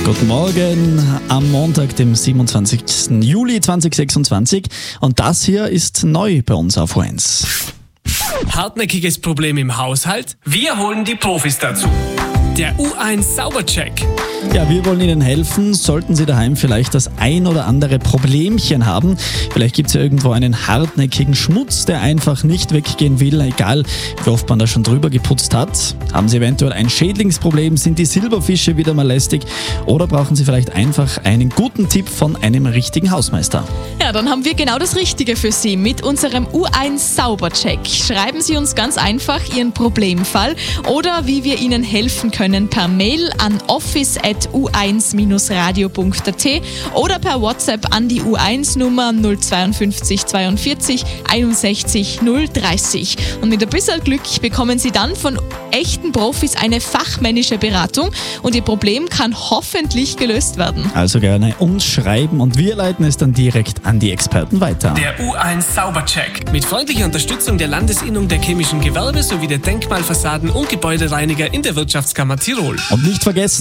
Guten Morgen am Montag, dem 27. Juli 2026. Und das hier ist neu bei uns auf O1. Hartnäckiges Problem im Haushalt? Wir holen die Profis dazu. Der U1 Saubercheck. Ja, wir wollen Ihnen helfen. Sollten Sie daheim vielleicht das ein oder andere Problemchen haben, vielleicht gibt es ja irgendwo einen hartnäckigen Schmutz, der einfach nicht weggehen will, egal wie oft man da schon drüber geputzt hat. Haben Sie eventuell ein Schädlingsproblem, sind die Silberfische wieder mal lästig oder brauchen Sie vielleicht einfach einen guten Tipp von einem richtigen Hausmeister? Ja, dann haben wir genau das Richtige für Sie mit unserem U1 Saubercheck. Schreiben Sie uns ganz einfach Ihren Problemfall oder wie wir Ihnen helfen können per Mail an office@u1-radio.at oder per WhatsApp an die U1-Nummer 052 42 61 030. Und mit ein bisschen Glück bekommen Sie dann von echten Profis eine fachmännische Beratung und Ihr Problem kann hoffentlich gelöst werden. Also gerne uns schreiben und wir leiten es dann direkt an die Experten weiter. Der U1 Saubercheck. Mit freundlicher Unterstützung der Landesinnung der chemischen Gewerbe sowie der Denkmalfassaden- und Gebäudereiniger in der Wirtschaftskammer Tirol. Und nicht vergessen,